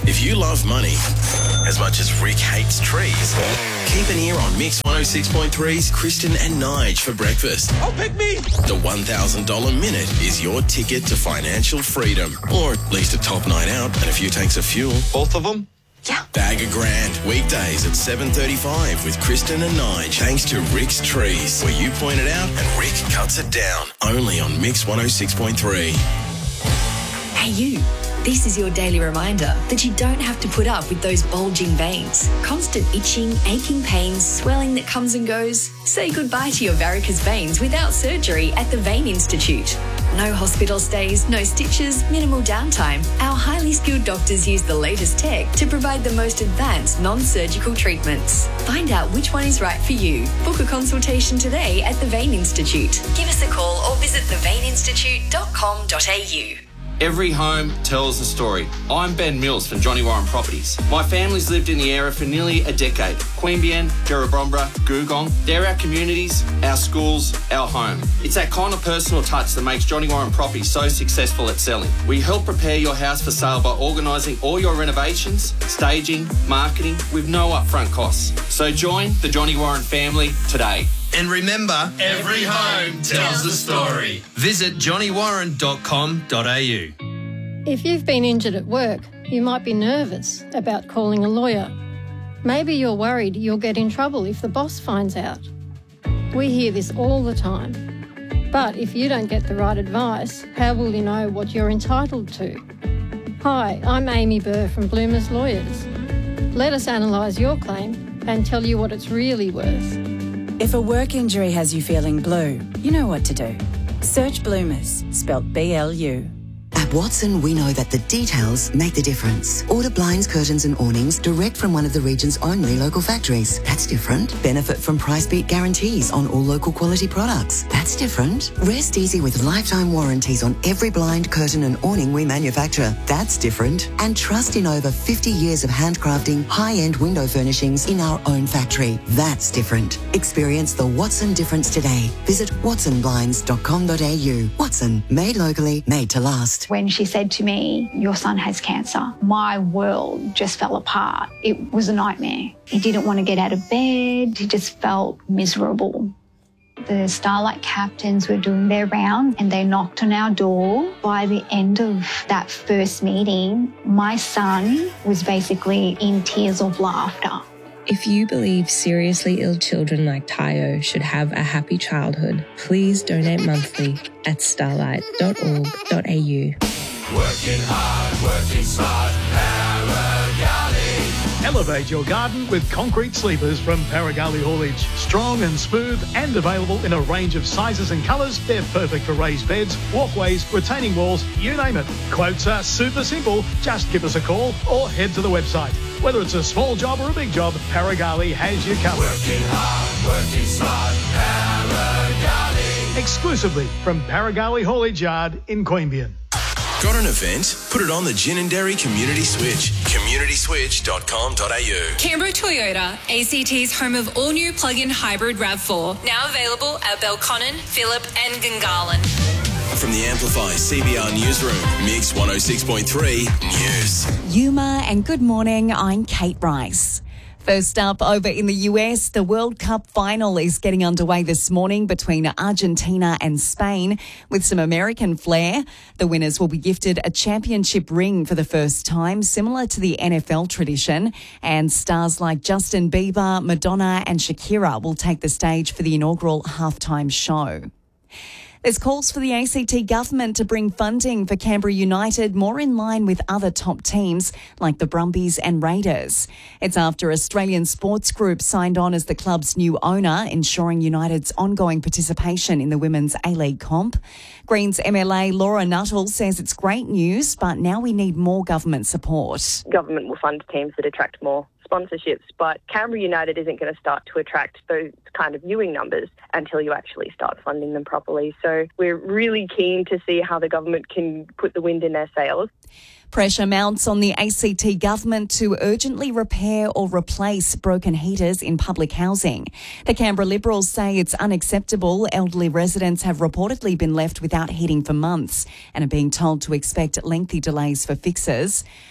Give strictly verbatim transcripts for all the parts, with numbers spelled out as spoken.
If you love money as much as Rick hates trees, keep an ear on Mix one oh six point three's Kristen and Nige for breakfast. Oh, pick me! The one thousand dollars minute is your ticket to financial freedom, or at least a top night out and a few tanks of fuel. Both of them? Yeah. Bag a grand, weekdays at seven thirty-five with Kristen and Nige, thanks to Rick's Trees, where you point it out and Rick cuts it down. Only on Mix one oh six point three. Hey, you. This is your daily reminder that you don't have to put up with those bulging veins, constant itching, aching pains, swelling that comes and goes. Say goodbye to your varicose veins without surgery at the Vein Institute. No hospital stays, no stitches, minimal downtime. Our highly skilled doctors use the latest tech to provide the most advanced non-surgical treatments. Find out which one is right for you. Book a consultation today at the Vein Institute. Give us a call or visit the vein institute dot com dot a u. Every home tells a story. I'm Ben Mills from Johnny Warren Properties. My family's lived in the area for nearly a decade. Queanbeyan, Jerrabomberra, Googong, they're our communities, our schools, our home. It's that kind of personal touch that makes Johnny Warren Properties so successful at selling. We help prepare your house for sale by organising all your renovations, staging, marketing with no upfront costs. So join the Johnny Warren family today. And remember, every home tells a story. Visit johnny warren dot com dot a u. If you've been injured at work, you might be nervous about calling a lawyer. Maybe you're worried you'll get in trouble if the boss finds out. We hear this all the time. But if you don't get the right advice, how will you know what you're entitled to? Hi, I'm Amy Burr from Bloomers Lawyers. Let us analyse your claim and tell you what it's really worth. If a work injury has you feeling blue, you know what to do. Search Bloomers, spelt B L U. At Watson, we know that the details make the difference. Order blinds, curtains and awnings direct from one of the region's only local factories. That's different. Benefit from price beat guarantees on all local quality products. That's different. Rest easy with lifetime warranties on every blind, curtain and awning we manufacture. That's different. And trust in over fifty years of handcrafting high-end window furnishings in our own factory. That's different. Experience the Watson difference today. Visit watson blinds dot com dot a u. Watson, made locally, made to last. When she said to me, your son has cancer, my world just fell apart. It was a nightmare. He didn't want to get out of bed. He just felt miserable. The Starlight captains were doing their round and they knocked on our door. By the end of that first meeting, my son was basically in tears of laughter. If you believe seriously ill children like Tayo should have a happy childhood, please donate monthly at starlight dot org dot a u. Working hard, working smart, Paragali. Elevate your garden with concrete sleepers from Paragali Haulage. Strong and smooth and available in a range of sizes and colours. They're perfect for raised beds, walkways, retaining walls, you name it. Quotes are super simple. Just give us a call or head to the website. Whether it's a small job or a big job, Paragali has you covered. Working hard, working smart, Paragali. Exclusively from Paragali Haulage Yard in Queanbeyan. Got an event? Put it on the Gin and Dairy Community Switch. community switch dot com dot a u. Canberra Toyota, A C T's home of all-new plug-in hybrid RAV four. Now available at Belconnen, Phillip and Gungahlin. From the Amplify C B R Newsroom, Mix one oh six point three News. Yuma, and good morning, I'm Kate Rice. First up, over in the U S, the World Cup final is getting underway this morning between Argentina and Spain with some American flair. The winners will be gifted a championship ring for the first time, similar to the N F L tradition. And stars like Justin Bieber, Madonna and Shakira will take the stage for the inaugural halftime show. There's calls for the A C T government to bring funding for Canberra United more in line with other top teams like the Brumbies and Raiders. It's after Australian Sports Group signed on as the club's new owner, ensuring United's ongoing participation in the Women's A-League comp. Greens M L A Laura Nuttall says it's great news, but now we need more government support. Government will fund teams that attract more sponsorships, but Canberra United isn't going to start to attract those kind of viewing numbers until you actually start funding them properly. So we're really keen to see how the government can put the wind in their sails. Pressure mounts on the A C T government to urgently repair or replace broken heaters in public housing. The Canberra Liberals say it's unacceptable. Elderly residents have reportedly been left without heating for months and are being told to expect lengthy delays for fixes.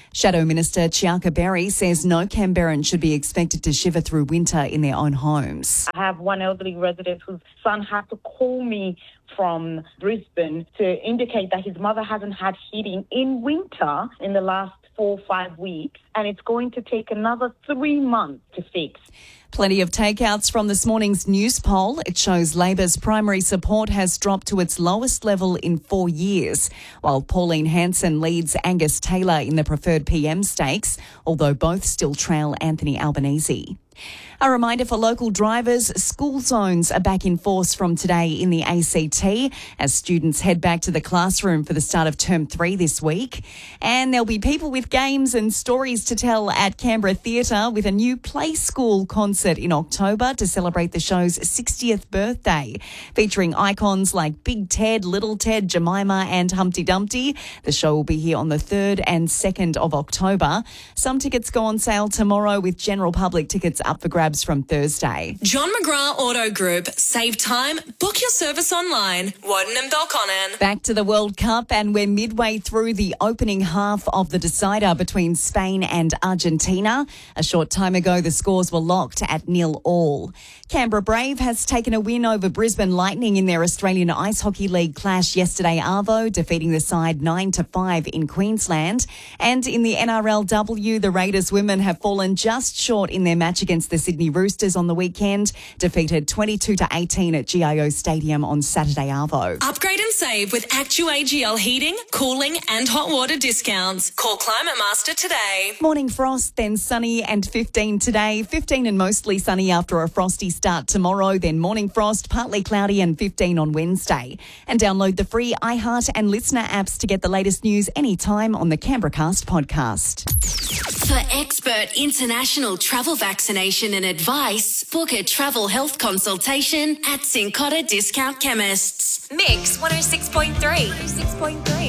Shadow Minister Chiaka Berry says no Canberran should be expected to shiver through winter in their own homes. I have one elderly resident whose son had to call me from Brisbane to indicate that his mother hasn't had heating in winter in the last four or five weeks, and it's going to take another three months to fix. Plenty of takeouts from this morning's news poll. It shows Labor's primary support has dropped to its lowest level in four years, while Pauline Hanson leads Angus Taylor in the preferred P M stakes, although both still trail Anthony Albanese. A reminder for local drivers, school zones are back in force from today in the A C T as students head back to the classroom for the start of term three this week. And there'll be people with games and stories to tell at Canberra Theatre with a new play school concert in October to celebrate the show's sixtieth birthday, featuring icons like Big Ted, Little Ted, Jemima and Humpty Dumpty. The show will be here on the third and second of October. Some tickets go on sale tomorrow with general public tickets up for grabs from Thursday. John McGrath Auto Group. Save time. Book your service online. Warden and Belconnen. Back to the World Cup, and we're midway through the opening half of the decider between Spain and Argentina. A short time ago, the scores were locked at nil all. Canberra Brave has taken a win over Brisbane Lightning in their Australian Ice Hockey League clash yesterday, Arvo, defeating the side nine to five in Queensland. And in the N R L W, the Raiders women have fallen just short in their match against the Sydney Roosters on the weekend, defeated twenty-two to eighteen at G I O Stadium on Saturday, Arvo. Upgrade and save with Actu A G L heating, cooling and hot water discounts. Call Climate Master today. Morning frost, then sunny and fifteen today. fifteen and mostly sunny after a frosty start tomorrow, then morning frost, partly cloudy and fifteen on Wednesday. And download the free iHeart and Listener apps to get the latest news anytime on the Canberracast podcast. For expert international travel vaccination and advice, book a travel health consultation at Cincotta Discount Chemists. Mix one oh six point three. one oh six point three.